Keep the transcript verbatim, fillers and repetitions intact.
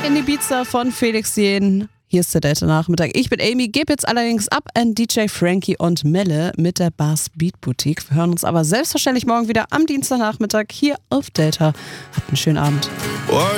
in Ibiza von Felix Jähn. Hier ist der Delta-Nachmittag. Ich bin Amy, gebe jetzt allerdings ab an D J Frankie und Melle mit der Bars Beat Boutique. Wir hören uns aber selbstverständlich morgen wieder am Dienstagnachmittag hier auf Delta. Habt einen schönen Abend.